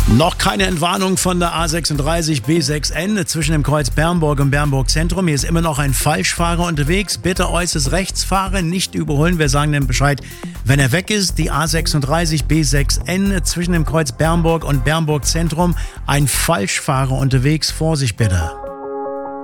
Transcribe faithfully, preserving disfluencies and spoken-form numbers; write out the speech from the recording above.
Noch keine Entwarnung von der A sechsunddreißig B sechs N zwischen dem Kreuz Bernburg und Bernburg Zentrum. Hier ist immer noch ein Falschfahrer unterwegs. Bitte äußerst rechts fahren, nicht überholen. Wir sagen dem Bescheid, wenn er weg ist. Die A sechsunddreißig B sechs N zwischen dem Kreuz Bernburg und Bernburg Zentrum. Ein Falschfahrer unterwegs. Vorsicht bitte.